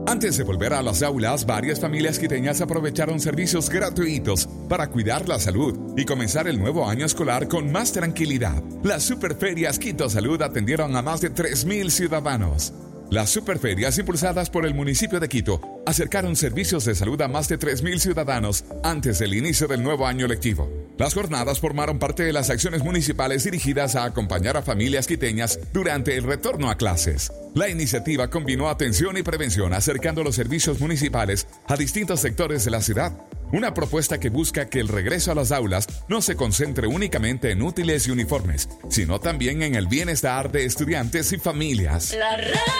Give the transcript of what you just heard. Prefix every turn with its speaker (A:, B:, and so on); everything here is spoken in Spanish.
A: Antes de volver a las aulas, varias familias quiteñas aprovecharon servicios gratuitos para cuidar la salud y comenzar el nuevo año escolar con más tranquilidad. Las Superferias Quito Salud atendieron a más de 3,000 ciudadanos. Las superferias, impulsadas por el municipio de Quito, acercaron servicios de salud a más de 3,000 ciudadanos antes del inicio del nuevo año lectivo. Las jornadas formaron parte de las acciones municipales dirigidas a acompañar a familias quiteñas durante el retorno a clases. La iniciativa combinó atención y prevención, acercando los servicios municipales a distintos sectores de la ciudad. Una propuesta que busca que el regreso a las aulas no se concentre únicamente en útiles y uniformes, sino también en el bienestar de estudiantes y familias.